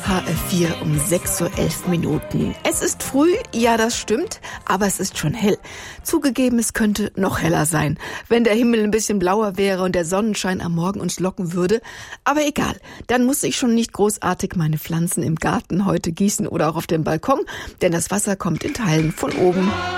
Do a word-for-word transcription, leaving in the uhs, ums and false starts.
H R vier um sechs Uhr elf Minuten. Es ist früh, ja das stimmt, aber es ist schon hell. Zugegeben, es könnte noch heller sein, wenn der Himmel ein bisschen blauer wäre und der Sonnenschein am Morgen uns locken würde. Aber egal, dann muss ich schon nicht großartig meine Pflanzen im Garten heute gießen oder auch auf dem Balkon, denn das Wasser kommt in Teilen von oben